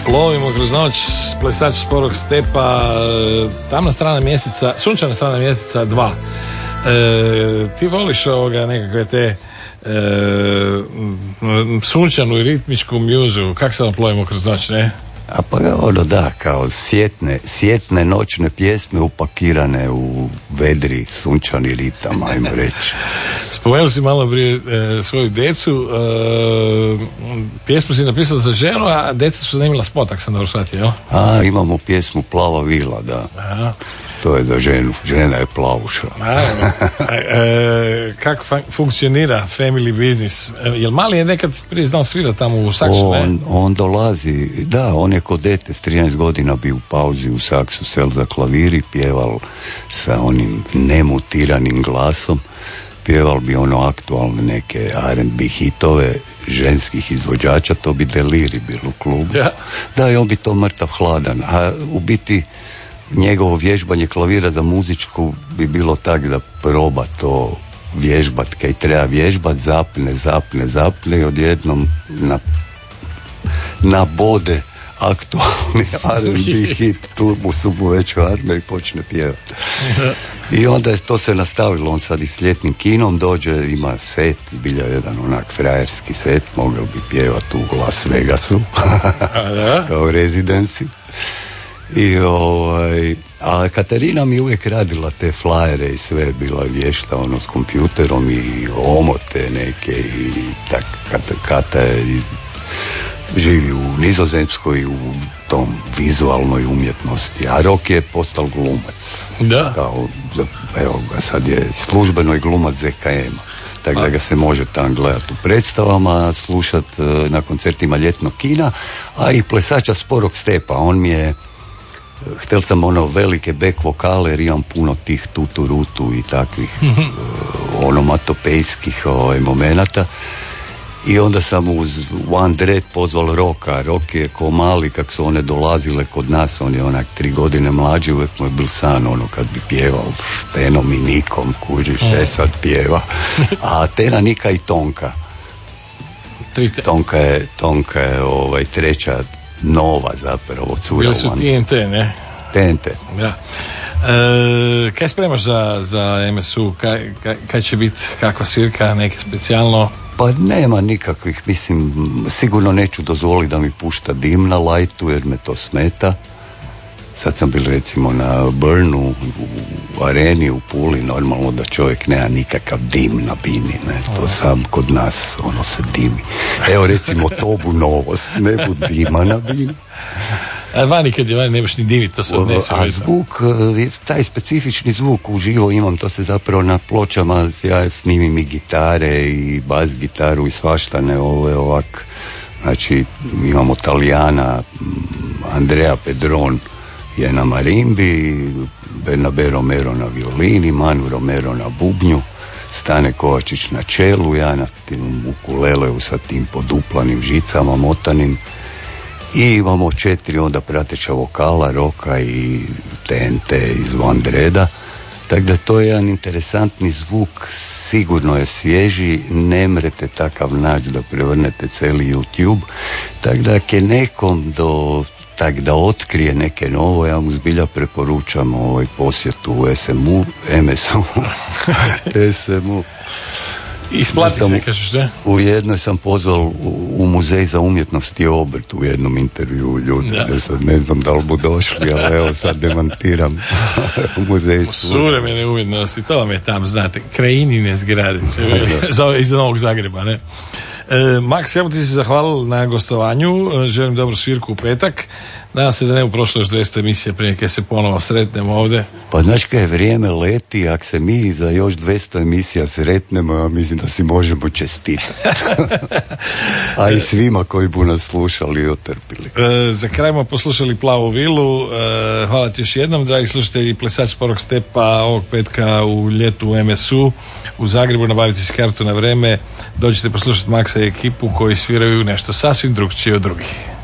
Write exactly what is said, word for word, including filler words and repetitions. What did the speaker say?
Plovimo kroz noć, plesač Sporog stepa, tamna strana mjeseca, sunčana strana mjeseca dva. E, ti voliš ovoga nekakve te e, sunčanu i ritmičku mjuzu, kak se vam plovimo kroz noć, ne? A pa ono da, kao sjetne, sjetne noćne pjesme upakirane u vedri sunčani ritam, ajmo reći. Spomenuli si malo prije e, svoju decu, e, pjesmu si napisao za ženu, a deca su zanimila spot, ako sam dobro shvatio, jel? A, imamo pjesmu Plava vila, da. Aha. To je za ženu, žena je plavuša. e, kako fun- funkcionira family business? E, jel mali je nekad prije znao svirati tamo u saksu, ne? On, on dolazi, da, on je kod dete s trinaest godina bio u pauzi u saksu, sel za klavir i pjeval sa onim nemutiranim glasom. Pjeval bi ono aktualne neke R and B hitove ženskih izvođača, to bi Deliri bilo u klubu. Ja. Da, i on bi to mrtav hladan, a u biti njegovo vježbanje klavira za muzičku bi bilo tak da proba to vježbat kaj treba vježbat, zapne, zapne, zapne i odjednom na, nabode aktualni R and B hit, tu mu su mu već u arme i počne pjevati. I onda je to se nastavilo, on sad i s ljetnim kinom dođe, ima set, zbilja jedan onak frajerski set, mogao bi pjevati u Las Vegasu kao rezidenci. I ovaj, a Katarina mi uvijek radila te flajere i sve, bila je vješta ono s kompjuterom i omote neke i tak, Kata, Kata je i živi u Nizozemskoj u tom vizualnoj umjetnosti, a Rok je postao glumac. Da. Kao, evo ga, sad je službeno i glumac Z K M-a. Tako da ga se može tam gledati u predstavama, slušati na koncertima ljetnog kina, a i plesača Sporog stepa. On mi je, htjel sam ono velike back vokale jer imam puno tih tutu rutu i takvih mm-hmm. onomatopejskih ovaj, momenata. I onda sam uz One Dread pozval Roka. Rok je ko mali, kak su one dolazile kod nas, on je onak tri godine mlađi, uvijek mu je bil san ono kad bi pjeval s Tenom i Nikom, kužiš, e sad pjeva. A Tena, Nika i Tonka. Tonka je, Tonka je ovaj, treća nova zapravo cura. Bili su T N T, ne? T N T. Ja. E, kaj spremaš za, za M S U? Kaj, kaj, kaj će biti, kakva svirka, neke specijalno? Pa nema nikakvih, mislim, sigurno neću dozvoliti da mi pušta dim na lajtu jer me to smeta. Sad sam bil recimo na Brnu, u areni u Puli, normalno da čovjek nema nikakav dim na bini, ne, to sam kod nas, ono se dimi. Evo recimo Tobu novost, ne bu dima na bini. A vani kad je vani nemaš ni dimit, to se odnese. A zvuk, taj specifični zvuk uživo imam, to se zapravo na pločama, ja snimim i gitare i bas gitaru i svaštane ove ovak, znači imamo Talijana, Andrea Pedron je na marimbi, Bernabe Romero na violini, Manu Romero na bubnju, Stane Kovačić na čelu, ja na tim ukuleleu sa tim poduplanim žicama motanim. I imamo četiri onda prateća vokala, Roka i T N T iz One Dreada. Tako da to je jedan interesantni zvuk, sigurno je svježi, ne mrete takav naći da prevrnete cijeli YouTube. Tako da ako je nekom do, tak da otkrije neke novo, ja mu zbilja preporučam ovaj posjetu u S M U, M S U, S M U. Isplati se, kažeš, ne? U jednoj sam pozval u, u muzej za umjetnost i obrt u jednom intervju ljudi, da. Da sad ne znam da li bu došli, ali evo sad demantiram u muzeju. U suvremene umjetnosti, to vam je tam, znate, krajinine zgrade, za, iz Novog Zagreba, ne? E, Max, ja bih ti se zahvalil na gostovanju, želim dobru svirku u petak, nadam se da ne u prošlo još dvjesto emisija prije kada se ponovo sretnemo ovdje. Pa znaš kaj je vrijeme leti, ako se mi za još dvjesto emisija sretnemo, ja mislim da si možemo čestitati. A i svima koji bu nas slušali i otrpili. E, za kraj smo poslušali Plavu vilu, e, hvala ti još jednom, dragi slušatelji, plesač Sporog stepa ovog petka u ljetu u M S U u Zagrebu, nabaviti si kartu na vreme, dođite poslušati Maxa i ekipu koji sviraju nešto sasvim drugčije od drugih.